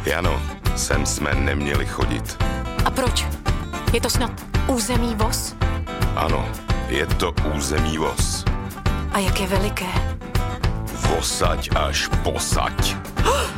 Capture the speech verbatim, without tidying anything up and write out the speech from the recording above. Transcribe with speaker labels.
Speaker 1: Jano, sem jsme neměli chodit.
Speaker 2: A proč? Je to snad území voz?
Speaker 1: Ano, je to území voz.
Speaker 2: A jak je veliké?
Speaker 1: Vosaď až posaď.